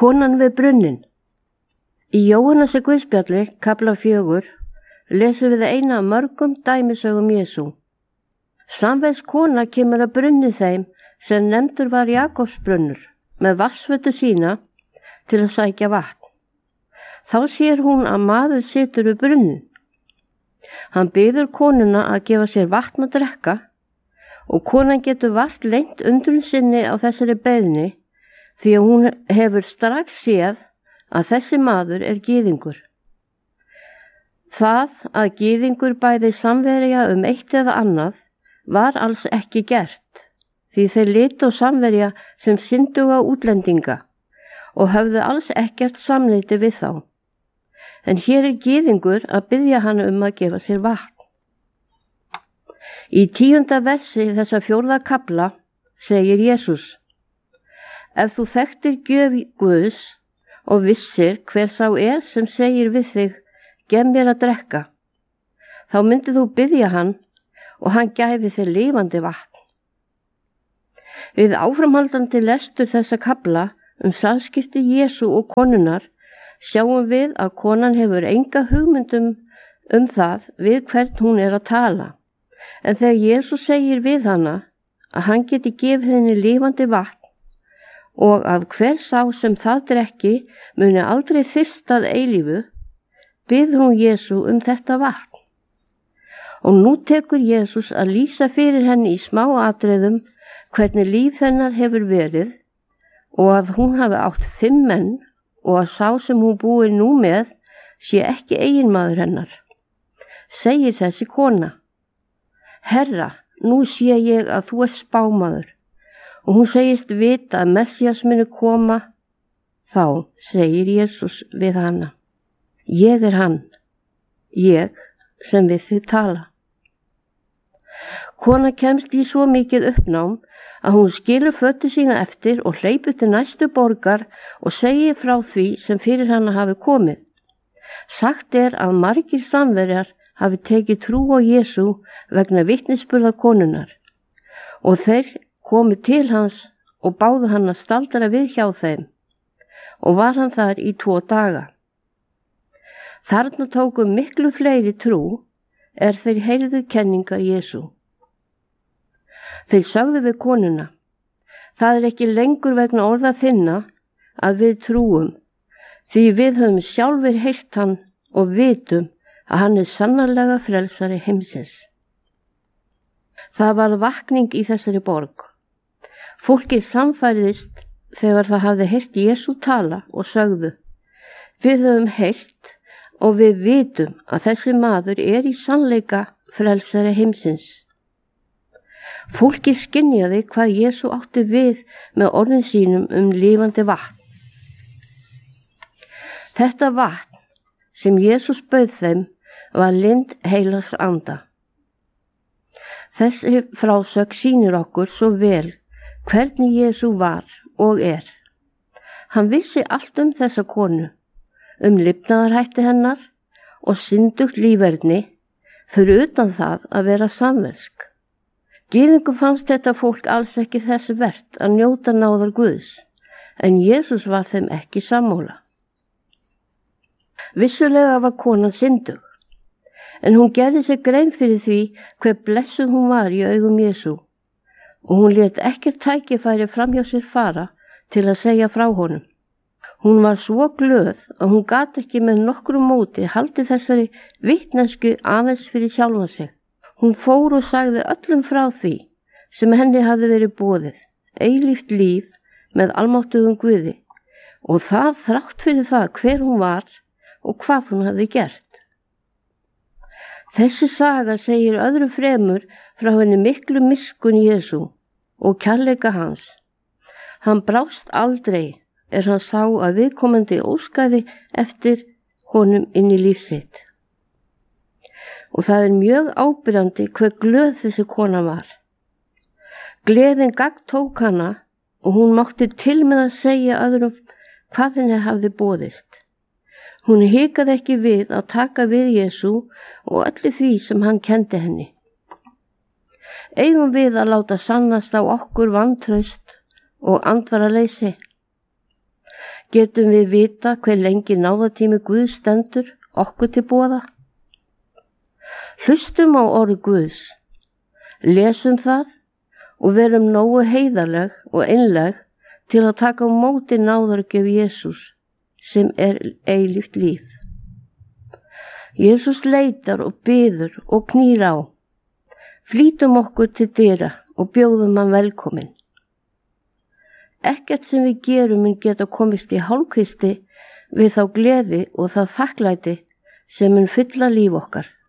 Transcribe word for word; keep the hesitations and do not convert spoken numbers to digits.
Konan við brunninn. Í Jóhannesi Guðspjalli, kafla fjögur, lesum við eina af mörgum dæmisögum Jesú. Samvegs kona kemur að brunni þeim sem nefndur var Jakobsbrunnur með vatnsvötu sína til að sækja vatn. Þá sér hún að maður situr við brunnin. Hann biður konuna að gefa sér vatn að drekka og konan getur vart lengt undrun sinni á þessari beiðni því að hún hefur strax séð að þessi maður er gyðingur. Það að gyðingur bæði samverja um eitt eða annað var alls ekki gert, því þeir litu á samverja sem synduga útlendinga og höfðu alls ekkert samleiti við þá. En hér er gyðingur að biðja hann um að gefa sér vatn. Í tíunda versi þessa fjórða kafla segir Jesús: Ef þú þekktir gjöf Guðs og vissir hver sá er sem segir við þig, gef mér að drekka, þá myndir þú biðja hann og hann gæfi þér lifandi vatn. Við áframhaldandi lestur þessa kafla um samskipti Jesú og konunar sjáum við að konan hefur enga hugmyndum um það við hvern hún er að tala. En þegar Jesú segir við hana að hann geti gefið henni lifandi vatn og að hver sá sem það drekki muni aldrei þyrsta að eilífu, biður hún Jesú um þetta vatn. Og nú tekur Jesús að lýsa fyrir henni í smá atriðum hvernig líf hennar hefur verið og að hún hafi átt fimm menn og að sá sem hún búir nú með sé ekki eiginmaður hennar. Segir þessi kona: Herra, nú sé ég að þú ert spámaður. Og hún segist vita að Messías muni koma. Þá segir Jesús við hana: Ég er hann, ég sem við þig tala. Kona kemst í svo mikið uppnám að hún skilur fötu sína eftir og hleypur til næstu borgar og segir frá því sem fyrir hana hafi komið. Sagt er að margir samverjar hafi tekið trú á Jesú vegna vitnisburðar konunnar og þeir komu til hans og báðu hann að staldra við hjá þeim og var hann þar í tvo daga. Þarna tóku miklu fleiri trú er þeir heyrðu kenningar Jesú. Þeir sögðu við konuna: Það er ekki lengur vegna orða þinna að við trúum, því við höfum sjálfur heyrt hann og vitum að hann er sannarlega frelsari heimsins. Það var vakning í þessari borg. Fólkið samfæriðist þegar það hafði heyrt Jesú tala og sögðu: Við höfum heyrt og við vitum að þessi maður er í sannleika frelsari heimsins. Fólkið skynjaði hvað Jesú átti við með orðin sínum um lifandi vatn. Þetta vatn sem Jesús bauð þeim var lind heilags anda. Þessi frásögn sýnir okkur svo vel hvernig Jesú var og er. Hann vissi allt um þessa konu, um lifnaðarhætti hennar og syndugt líferni, fyrir utan það að vera samvesk. Gyðingum fannst þetta fólk alls ekki þess vert að njóta náðar Guðs, en Jesús var þeim ekki sammála. Vissulega var konan syndug, en hún gerði sig grein fyrir því hver blessuð hún var í augum Jesú og hún lét ekkert tækifæri framhjá sér fara til að segja frá honum. Hún var svo glöð að hún gat ekki með nokkru móti haldið þessari vitnesku aðeins fyrir sjálfa sig. Hún fór og sagði öllum frá því sem henni hafði verið boðið, eilíft líf með almáttugum Guði, og það þrátt fyrir það hver hún var og hvað hún hafði gert. Þessi saga segir öðru fremur frá henni miklu miskunn Jesú og kærleika hans. Hann brást aldrei er hann sá að viðkomandi óskaði eftir honum inn í líf sitt. Og það er mjög ábyrjandi hver glöð þessi kona var. Gleðin gagn tók hana og hún mátti til með að segja öðrum hvað henni hafði boðist. Hún hikaði ekki við að taka við Jesú og öllu því sem hann kendi henni. Eigum við að láta sannast á okkur vantraust og andvaraleysi? Getum við vita hver lengi náðatími Guðs stendur okkur til boða? Hlustum á orð Guðs, lesum það og verum nógu heiðarleg og einleg til að taka á móti náðargjöf Jesús sem er eilíft líf. Jesús leitar og biður og knýr á. Flýtum okkur til dyra og bjóðum hann velkomin. Ekkert sem við gerum mun geta komist í hálfkvisti við þá gleði og það þakklæti sem mun fylla líf okkar.